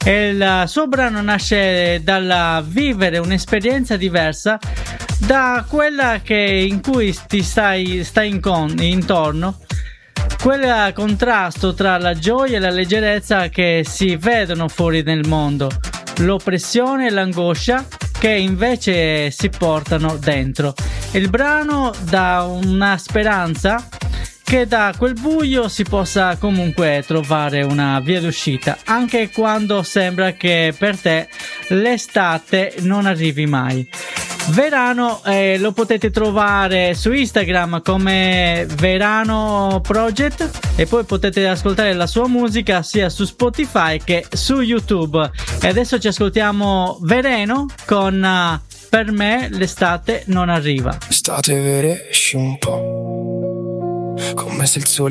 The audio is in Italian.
Il suo brano nasce dal vivere un'esperienza diversa da quella in cui ti stai intorno, quel contrasto tra la gioia e la leggerezza che si vedono fuori nel mondo, l'oppressione e l'angoscia che invece si portano dentro. Il brano dà una speranza che da quel buio si possa comunque trovare una via d'uscita, anche quando sembra che per te l'estate non arrivi mai. Verano lo potete trovare su Instagram come Verano Project, e poi potete ascoltare la sua musica sia su Spotify che su YouTube. E adesso ci ascoltiamo Vereno con Per me l'estate non arriva. Estate vere esci un po', come se il sole